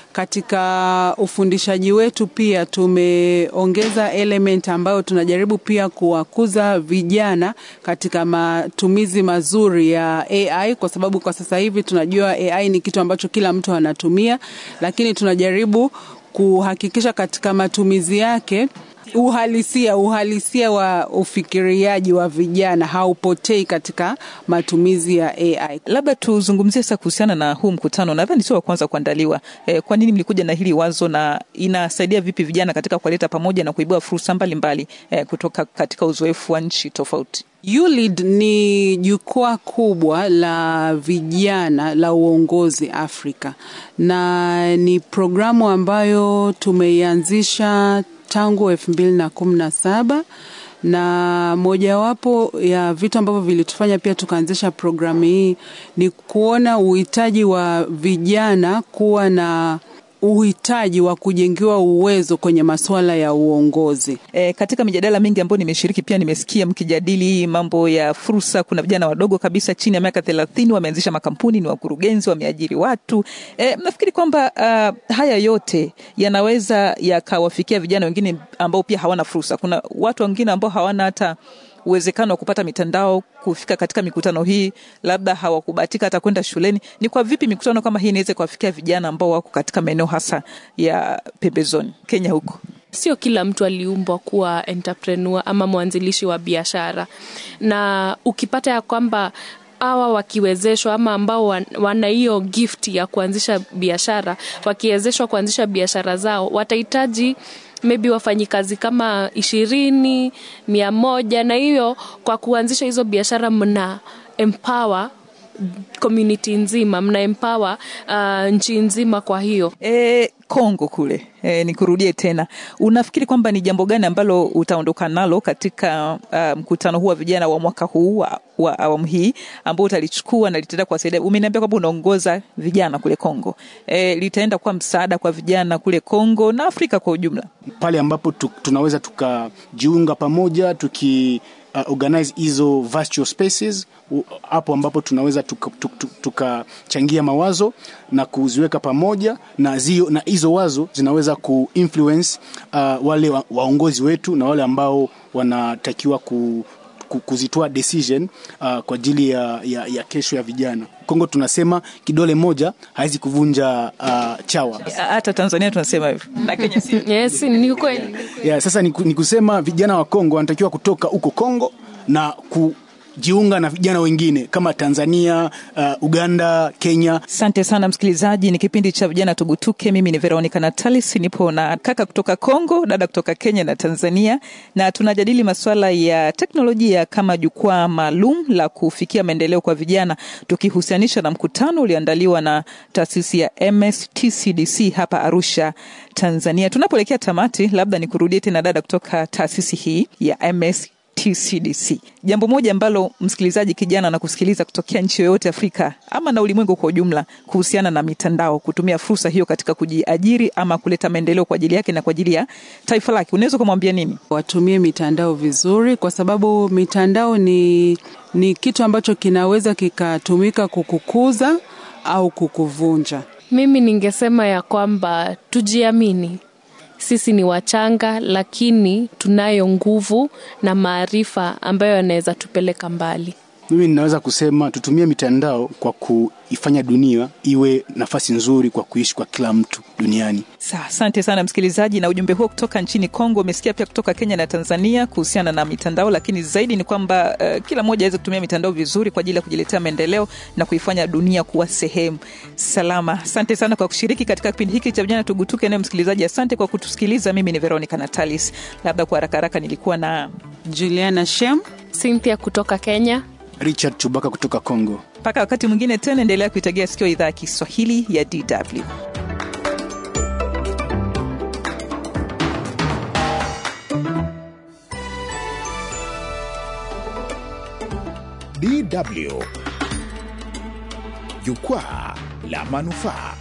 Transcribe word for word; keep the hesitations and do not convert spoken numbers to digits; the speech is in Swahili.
katika ufundishaji wetu pia tumeongeza element ambayo tunajaribu pia kuwakuza vijana katika matumizi mazuri ya A I, kwa sababu kwa sasa hivi tunajua A I ni kitu ambacho kila mtu anatumia, lakini tunajaribu kuhakikisha katika matumizi yake uhalisia uhalisia wa ufikiriaji wa vijana haupotei katika matumizi ya A I. Labda tuzungumzie sasa kuhusiana na huu mkutano. Nadhani sio wa kwanza kuandaliwa. E, kwa nini mlikuja na hili wazo na inasaidia vipi vijana katika kuleta pamoja na kuibua fursa mbalimbali e, kutoka katika uzoefu wa nchi tofauti? U Lead ni jukwaa kubwa la vijana la uongozi Afrika, na ni programu ambayo tumeianzisha tangu elfu mbili na kumi na saba, na mojawapo ya vitu ambavyo vilitufanya pia tukaanzisha programu hii ni kuona uhitaji wa vijana kuwa na uhitaji wa kujengiwa uwezo kwenye masuala ya uongozi. E, katika mijadala mingi ambayo nimeshiriki pia nimesikia mkijadili mambo ya fursa. Kuna vijana wadogo kabisa chini ya miaka thelathini wameanzisha makampuni, ni wakurugenzi, wameajiri watu. E, nafikiri kwamba uh, haya yote yanaweza yakawafikia vijana wengine ambao pia hawana fursa. Kuna watu wengine ambao hawana hata uwezekano wa kupata mitandao kufika katika mikutano hii, labda hawakubahatika hata kwenda shuleni. Ni kwa vipi mikutano kama hii inaweza kuwafikia vijana ambao wako katika maeneo hasa ya pembezoni Kenya huko? Sio kila mtu aliumbwa kuwa entrepreneur ama mwanzilishi wa biashara, na ukipata ya kwamba hawa wakiwezeshwa ama ambao wana hiyo gift ya kuanzisha biashara, wakiwezeshwa kuanzisha biashara zao, watahitaji maybe wafanyikazi kama ishirini, mia moja, na hiyo kwa kuanzisha hizo biashara mna empower community nzima, mna empower uh, nchi nzima. Kwa hiyo e, Kongo kule e, nikurudie tena, unafikiri kwamba ni jambo gani ambalo utaondoka nalo katika uh, mkutano huu wa vijana wa mwaka huu wa, wa awamu hii ambao utalichukua na litaenda kuwasaidia? Umeniambia kwamba unaongoza vijana kule Kongo. E, litaenda kwa msaada kwa vijana kule Kongo na Afrika kwa ujumla, pale ambapo tu, tunaweza tukajiunga pamoja tuki Uh, organize hizo virtual spaces, hapo ambapo tunaweza tukachangia tuka mawazo na kuziweka pamoja, na zio na hizo wazo zinaweza kuinfluence uh, wale wa, waongozi wetu na wale ambao wanatakiwa ku kuzitoa decision uh, kwa ajili ya, ya, ya kesho ya vijana. Kongo tunasema kidole moja haizi kuvunja uh, chawa. Hata Tanzania tunasema hivyo. Na Kenya si. Yes, ni kweli. Yeah, sasa ni, ni kusema vijana wa Kongo wanatakiwa kutoka huko Kongo na ku jiunga na vijana wengine kama Tanzania, uh, Uganda, Kenya. Asante sana msikilizaji, ni kipindi cha vijana tugutuke. Mimi ni Veronica Natalis, nipo na kaka kutoka Kongo, dada kutoka Kenya na Tanzania, na tunajadili masuala ya teknolojia kama jukwaa maalum la kufikia maendeleo kwa vijana, tukihusianisha na mkutano ulioandaliwa na taasisi ya M S T C D C hapa Arusha, Tanzania. Tunapoelekea tamati, labda nikurudie tena dada kutoka taasisi hii ya M S T C D C. Jambo moja ambalo msikilizaji kijana na kusikiliza kutokea nchi yoyote Afrika ama na ulimwengu kwa ujumla kuhusiana na mitandao, kutumia fursa hiyo katika kujiajiri ama kuleta maendeleo kwa ajili yake na kwa ajili ya taifa lake, unaweza kumwambia nini? Watumie mitandao vizuri, kwa sababu mitandao ni ni kitu ambacho kinaweza kikatumika kukukuza au kukuvunja. Mimi ningesema ya kwamba tujiamini. Sisi ni wachanga, lakini tunayo nguvu na maarifa ambayo yanaweza tupeleka mbali. Mimi ninaweza kusema tutumie mitandao kwa kuifanya dunia iwe nafasi nzuri kwa kuishi kwa kila mtu duniani. Sa, asante sana msikilizaji, na ujumbe huo kutoka nchini Kongo. Umesikia pia kutoka Kenya na Tanzania kuhusiana na mitandao, lakini zaidi ni kwamba uh, kila mmoja aweze kutumia mitandao vizuri kwa ajili ya kujiletea maendeleo na kuifanya dunia kuwa sehemu salama. Asante sana kwa kushiriki katika kipindi hiki cha vijana tugutuke. Na msikilizaji, asante kwa kutusikiliza. Mimi ni Veronica Natalis. Labda kwa haraka haraka nilikuwa na Juliana Shem, Cynthia kutoka Kenya, Richard Chubaka kutoka Kongo. Paka wakati mwingine tena, endelea kuitegea sikio idhaa ya Kiswahili ya D W. D W, jukwaa la manufaa.